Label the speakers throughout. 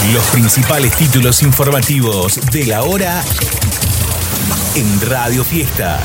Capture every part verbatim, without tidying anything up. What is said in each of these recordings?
Speaker 1: Los principales títulos informativos de la hora en Radio Fiesta.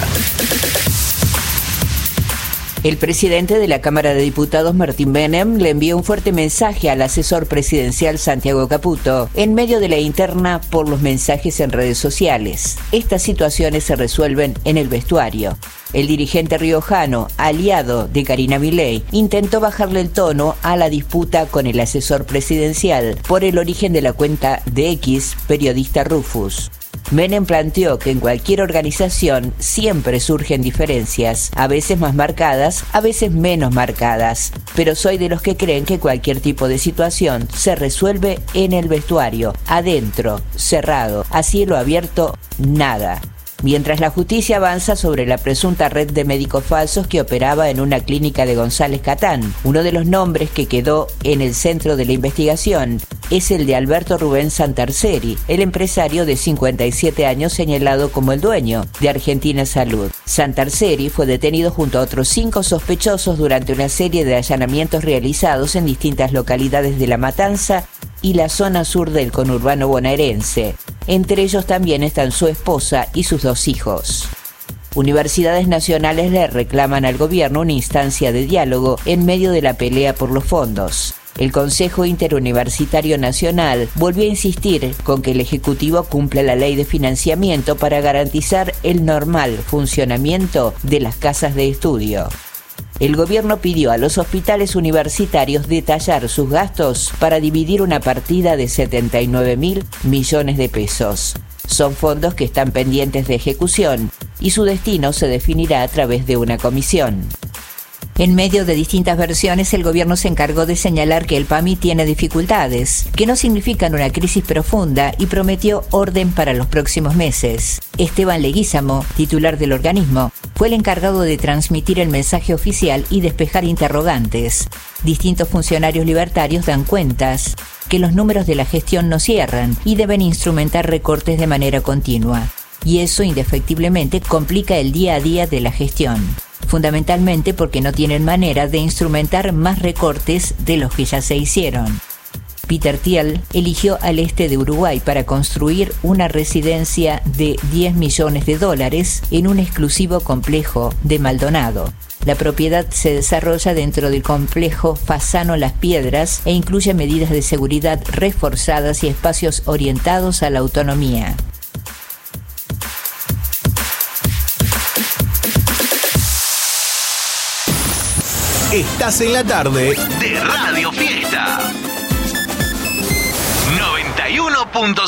Speaker 2: El presidente de la Cámara de Diputados, Martín Menem, le envió un fuerte mensaje al asesor presidencial Santiago Caputo en medio de la interna por los mensajes en redes sociales. Estas situaciones se resuelven en el vestuario. El dirigente riojano, aliado de Karina Milei, intentó bajarle el tono a la disputa con el asesor presidencial por el origen de la cuenta de X, periodista Rufus. Menem planteó que en cualquier organización siempre surgen diferencias, a veces más marcadas, a veces menos marcadas, pero soy de los que creen que cualquier tipo de situación se resuelve en el vestuario, adentro, cerrado, a cielo abierto, nada. Mientras la justicia avanza sobre la presunta red de médicos falsos que operaba en una clínica de González Catán, uno de los nombres que quedó en el centro de la investigación es el de Alberto Rubén Santarceri, el empresario de cincuenta y siete años señalado como el dueño de Argentina Salud. Santarceri fue detenido junto a otros cinco sospechosos durante una serie de allanamientos realizados en distintas localidades de La Matanza y la zona sur del conurbano bonaerense. Entre ellos también están su esposa y sus dos hijos. Universidades nacionales le reclaman al gobierno una instancia de diálogo en medio de la pelea por los fondos. El Consejo Interuniversitario Nacional volvió a insistir con que el Ejecutivo cumpla la ley de financiamiento para garantizar el normal funcionamiento de las casas de estudio. El gobierno pidió a los hospitales universitarios detallar sus gastos para dividir una partida de setenta y nueve mil millones de pesos. Son fondos que están pendientes de ejecución y su destino se definirá a través de una comisión. En medio de distintas versiones, el gobierno se encargó de señalar que el P A M I tiene dificultades, que no significan una crisis profunda, y prometió orden para los próximos meses. Esteban Leguízamo, titular del organismo, fue el encargado de transmitir el mensaje oficial y despejar interrogantes. Distintos funcionarios libertarios dan cuentas que los números de la gestión no cierran y deben instrumentar recortes de manera continua. Y eso indefectiblemente complica el día a día de la gestión. Fundamentalmente porque no tienen manera de instrumentar más recortes de los que ya se hicieron. Peter Thiel eligió al este de Uruguay para construir una residencia de diez millones de dólares en un exclusivo complejo de Maldonado. La propiedad se desarrolla dentro del complejo Fasano Las Piedras e incluye medidas de seguridad reforzadas y espacios orientados a la autonomía.
Speaker 1: Estás en la tarde de Radio Fiesta. noventa y uno punto